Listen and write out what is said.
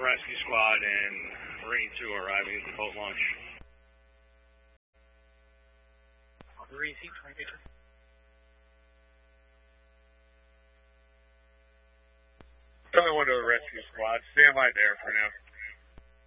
rescue squad and Marine 2 arriving at the boat launch. Marine 2, Only one to the rescue squad. Stand by there for now.